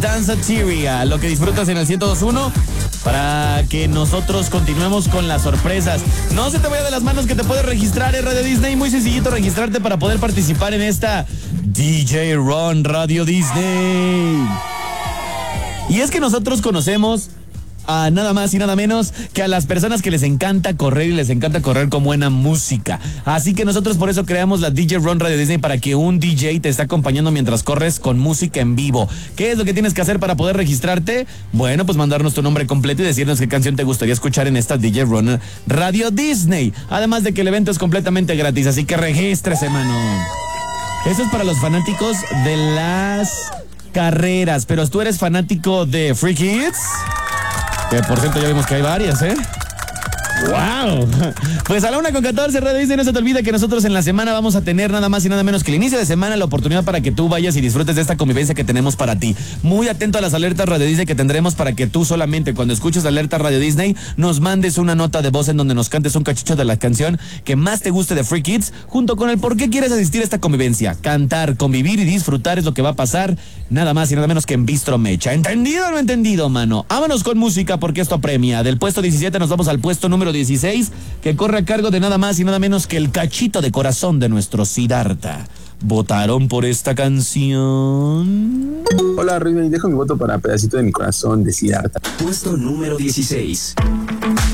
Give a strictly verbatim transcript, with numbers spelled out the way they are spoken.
Danceteria, lo que disfrutas en el ciento dos punto uno, para que nosotros continuemos con las sorpresas. No se te vaya de las manos que te puedes registrar en Radio Disney. Muy sencillito registrarte para poder participar en esta D J Ron Radio Disney. Y es que nosotros conocemos a nada más y nada menos que a las personas que les encanta correr y les encanta correr con buena música. Así que nosotros por eso creamos la D J Ron Radio Disney, para que un D J te esté acompañando mientras corres con música en vivo. ¿Qué es lo que tienes que hacer para poder registrarte? Bueno, pues mandarnos tu nombre completo y decirnos qué canción te gustaría escuchar en esta D J Ron Radio Disney. Además de que el evento es completamente gratis, así que regístrese, mano. Eso es para los fanáticos de las carreras, pero tú eres fanático de Free Kids, que por cierto ya vimos que hay varias, ¿eh? ¡Wow! Pues a la una con catorce, Radio Disney, no se te olvida que nosotros en la semana vamos a tener nada más y nada menos que el inicio de semana, la oportunidad para que tú vayas y disfrutes de esta convivencia que tenemos para ti. Muy atento a las alertas Radio Disney que tendremos, para que tú solamente cuando escuches la alerta Radio Disney nos mandes una nota de voz en donde nos cantes un cachicho de la canción que más te guste de Free Kids, junto con el por qué quieres asistir a esta convivencia. Cantar, convivir y disfrutar es lo que va a pasar, nada más y nada menos que en Bistro Mecha. ¿Entendido o no entendido, mano? Vámonos con música, porque esto apremia. Del puesto diecisiete nos vamos al puesto número dieciséis, que corre a cargo de nada más y nada menos que el cachito de corazón de nuestro Siddhartha. ¿Votaron por esta canción? Hola, Ruben, dejo mi voto para Pedacito de mi Corazón de Siddhartha. Puesto número dieciséis.